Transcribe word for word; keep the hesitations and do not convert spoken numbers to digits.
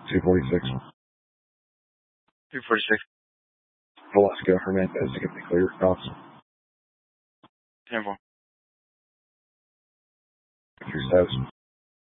two forty-six. two forty-six. Velasco Hernandez to give me clear. Knox. ten four. Your status.